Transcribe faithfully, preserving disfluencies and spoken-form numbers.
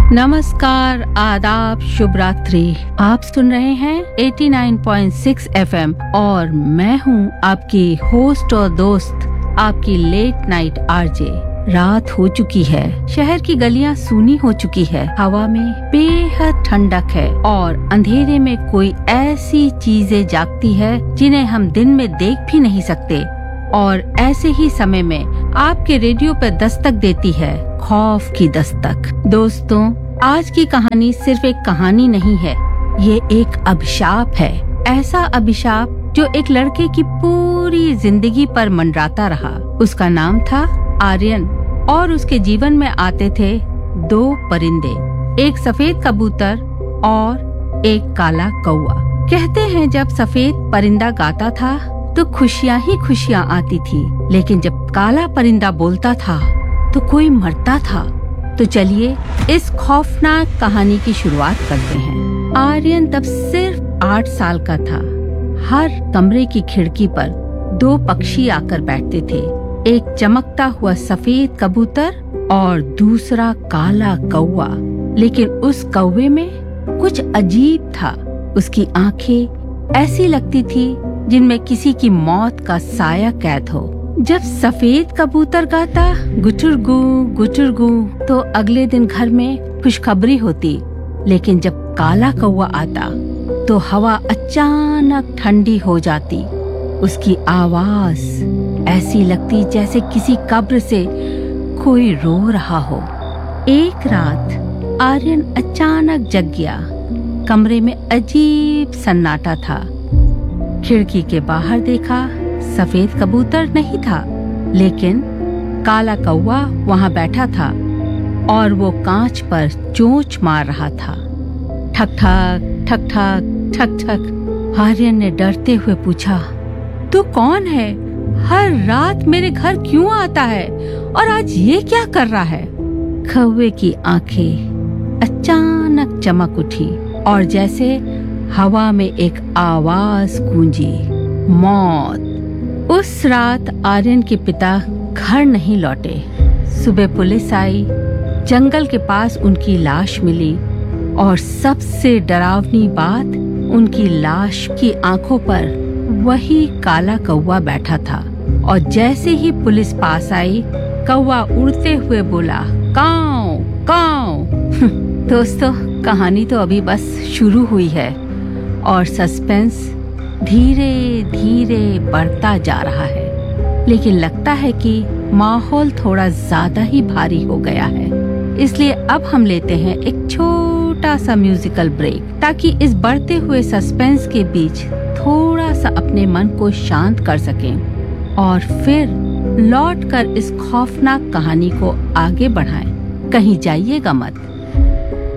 नमस्कार, आदाब, शुभ रात्रि। आप सुन रहे हैं नवासी पॉइंट छह एफएम और मैं हूं आपकी होस्ट और दोस्त, आपकी लेट नाइट आरजे। रात हो चुकी है, शहर की गलियां सूनी हो चुकी है, हवा में बेहद ठंडक है और अंधेरे में कोई ऐसी चीजें जागती है जिन्हें हम दिन में देख भी नहीं सकते। और ऐसे ही समय में आपके रेडियो पर दस्तक देती है खौफ की दस्तक। दोस्तों, आज की कहानी सिर्फ एक कहानी नहीं है, ये एक अभिशाप है। ऐसा अभिशाप जो एक लड़के की पूरी जिंदगी पर मंडराता रहा। उसका नाम था आर्यन और उसके जीवन में आते थे दो परिंदे, एक सफेद कबूतर और एक काला कौवा। कहते हैं जब सफेद परिंदा गाता था तो खुशियाँ ही खुशियाँ आती थी, लेकिन जब काला परिंदा बोलता था तो कोई मरता था। तो चलिए इस खौफनाक कहानी की शुरुआत करते हैं। आर्यन तब सिर्फ आठ साल का था। हर कमरे की खिड़की पर दो पक्षी आकर बैठते थे, एक चमकता हुआ सफेद कबूतर और दूसरा काला कौवा। लेकिन उस कौवे में कुछ अजीब था। उसकी आंखें ऐसी लगती थी जिनमें किसी की मौत का साया कैद हो। जब सफेद कबूतर गाता गुटुरगू गुटुरगू तो अगले दिन घर में खुशखबरी होती, लेकिन जब काला कौवा आता तो हवा अचानक ठंडी हो जाती। उसकी आवाज ऐसी लगती जैसे किसी कब्र से कोई रो रहा हो। एक रात आर्यन अचानक जग गया। कमरे में अजीब सन्नाटा था। खिड़की के बाहर देखा, सफेद कबूतर नहीं था, लेकिन काला कौवा वहां बैठा था और वो कांच पर चोंच मार रहा था। ठक ठक ठक ठक ठक ठक। आर्यन ने डरते हुए पूछा, तू कौन है? हर रात मेरे घर क्यों आता है और आज ये क्या कर रहा है? कौवे की आंखें अचानक चमक उठी और जैसे हवा में एक आवाज गूंजी, मौत। उस रात आर्यन के पिता घर नहीं लौटे। सुबह पुलिस आई, जंगल के पास उनकी लाश मिली और सबसे डरावनी बात, उनकी लाश की आंखों पर वही काला कौवा बैठा था। और जैसे ही पुलिस पास आई, कौवा उड़ते हुए बोला, काऊ काऊ। दोस्तों, कहानी तो अभी बस शुरू हुई है और सस्पेंस धीरे धीरे बढ़ता जा रहा है। लेकिन लगता है कि माहौल थोड़ा ज्यादा ही भारी हो गया है, इसलिए अब हम लेते हैं एक छोटा सा म्यूजिकल ब्रेक, ताकि इस बढ़ते हुए सस्पेंस के बीच थोड़ा सा अपने मन को शांत कर सकें और फिर लौटकर इस खौफनाक कहानी को आगे बढ़ाएं। कहीं जाइएगा मत।